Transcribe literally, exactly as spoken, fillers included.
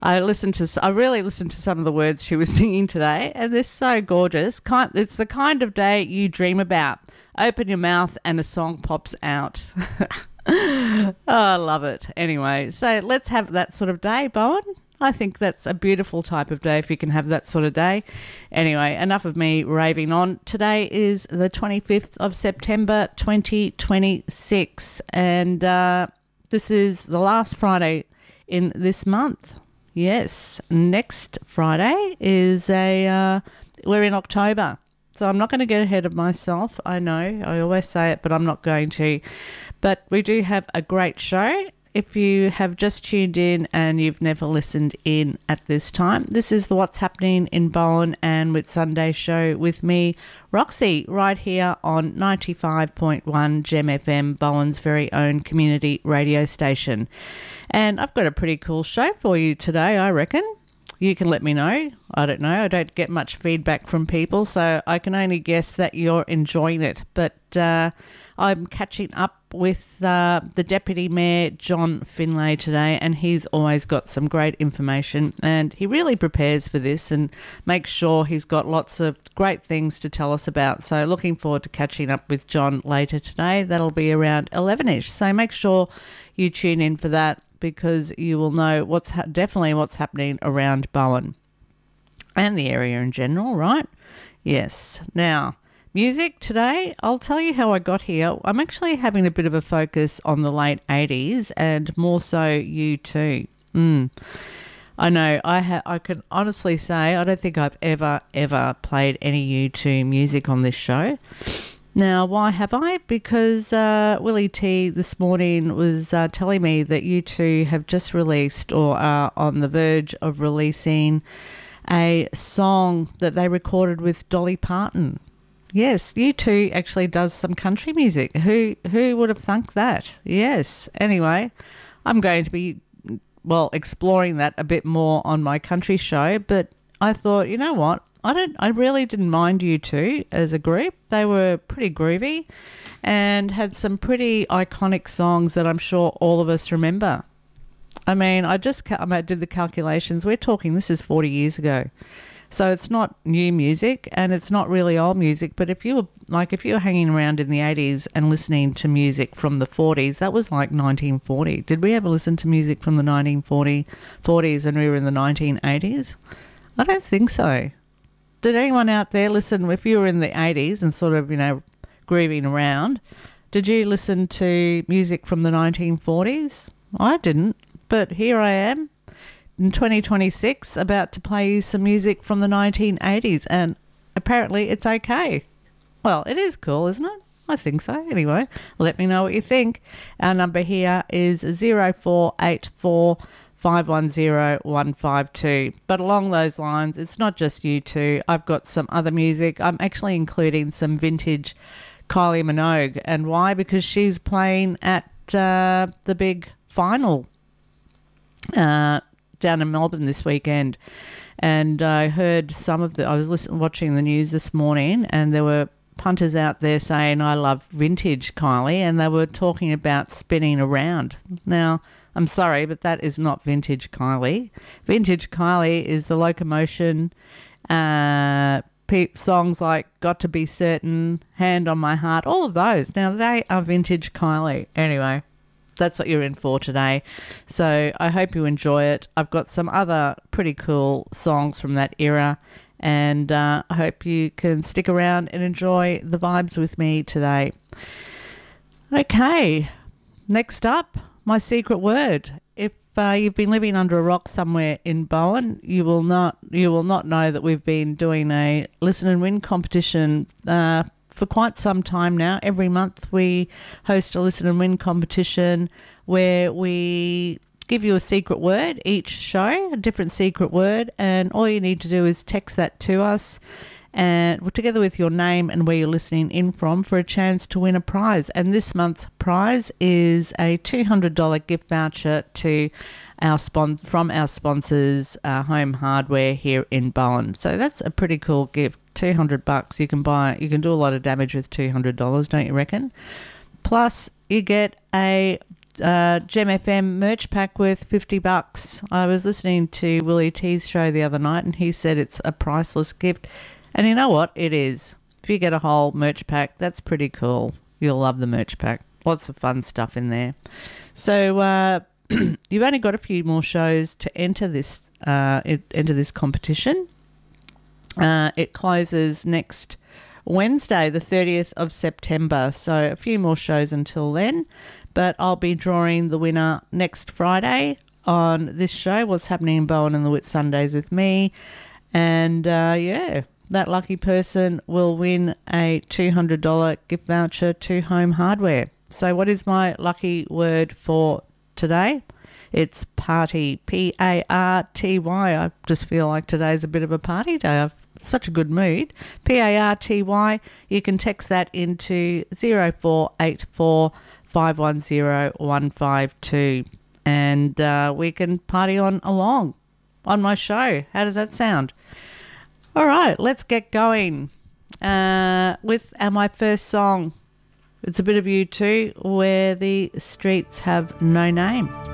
I listened to, I really listened to some of the words she was singing today, and they're so gorgeous. Kind, it's the kind of day you dream about. Open your mouth and a song pops out. Oh, I love it. Anyway, so let's have that sort of day, Bowen. I think that's a beautiful type of day if you can have that sort of day. Anyway, enough of me raving on. Today is the twenty-fifth of September, twenty twenty-six, and uh, this is the last Friday in this month. Yes, next Friday is a, uh, we're in October. So I'm not going to get ahead of myself. I know, I always say it, but I'm not going to. But we do have a great show. If you have just tuned in and you've never listened in at this time, this is the What's Happening in Bowen and Whitsunday show with me, Roxy, right here on ninety-five point one Gem F M, Bowen's very own community radio station. And I've got a pretty cool show for you today, I reckon. You can let me know. I don't know. I don't get much feedback from people, so I can only guess that you're enjoying it. But uh, I'm catching up with uh, the Deputy Mayor, John Finlay, today, and he's always got some great information, and he really prepares for this and makes sure he's got lots of great things to tell us about. So looking forward to catching up with John later today. That'll be around eleven-ish, so make sure you tune in for that, because you will know what's ha- definitely what's happening around Bowen and the area in general, right? Yes. Now, music today, I'll tell you how I got here. I'm actually having a bit of a focus on the late eighties and more so U two. Mm. I know, I ha- I can honestly say I don't think I've ever, ever played any U two music on this show. Now, why have I? Because uh, Willie T this morning was uh, telling me that U two have just released or are on the verge of releasing a song that they recorded with Dolly Parton. Yes, U two actually does some country music. Who who would have thunk that? Yes. Anyway, I'm going to be, well, exploring that a bit more on my country show, but I thought, you know what? I don't. I really didn't mind U two as a group. They were pretty groovy and had some pretty iconic songs that I'm sure all of us remember. I mean, I just ca- I did the calculations. We're talking, this is forty years ago. So it's not new music and it's not really old music, but if you were like if you were hanging around in the eighties and listening to music from the forties, that was like nineteen forty. Did we ever listen to music from the nineteen forties and we were in the nineteen eighties? I don't think so. Did anyone out there listen, if you were in the eighties and sort of, you know, grooving around, did you listen to music from the nineteen forties? I didn't, but here I am in twenty twenty-six about to play you some music from the nineteen eighties, and apparently it's okay. Well, it is cool, isn't it? I think so. Anyway, let me know what you think. Our number here is zero four eight four five one zero one five two. But along those lines, it's not just U two. I've got some other music. I'm actually including some vintage Kylie Minogue. And why? Because she's playing at uh, the big final uh, down in Melbourne this weekend. And I heard some of the, I was listening, watching the news this morning, and there were punters out there saying, I love vintage Kylie, and they were talking about spinning around. Now, I'm sorry, but that is not vintage Kylie. Vintage Kylie is the Locomotion, uh, pe- songs like Got to Be Certain, Hand on My Heart, all of those. Now, they are vintage Kylie. Anyway, that's what you're in for today. So I hope you enjoy it. I've got some other pretty cool songs from that era, and uh, I hope you can stick around and enjoy the vibes with me today. Okay, next up, my secret word. If uh, you've been living under a rock somewhere in Bowen, you will not you will not know that we've been doing a listen and win competition uh, for quite some time now. Every month we host a listen and win competition where we give you a secret word each show, a different secret word, and all you need to do is text that to us, and together with your name and where you're listening in from, for a chance to win a prize. And this month's prize is a two hundred dollars gift voucher to our spon- from our sponsors, uh, Home Hardware here in Bowen. So that's a pretty cool gift. two hundred bucks. You can buy, you can do a lot of damage with two hundred dollars, don't you reckon? Plus, you get a uh, Gem F M merch pack worth fifty bucks. I was listening to Willie T's show the other night and he said it's a priceless gift. And you know what? It is. If you get a whole merch pack, that's pretty cool. You'll love the merch pack. Lots of fun stuff in there. So uh, you've only got a few more shows to enter this uh, enter this competition. Uh, it closes next Wednesday, the thirtieth of September. So a few more shows until then. But I'll be drawing the winner next Friday on this show, What's Happening in Bowen and the Whit Sundays with me. And uh, yeah, that lucky person will win a two hundred dollars gift voucher to Home Hardware. So what is my lucky word for today? It's party, P A R T Y. I just feel like today's a bit of a party day. I've such a good mood. P A R T Y. You can text that into zero four eight four five one zero one five two and uh, we can party on along on my show. How does that sound? All right, let's get going uh, with uh, my first song. It's a bit of U two, Where the Streets Have No Name.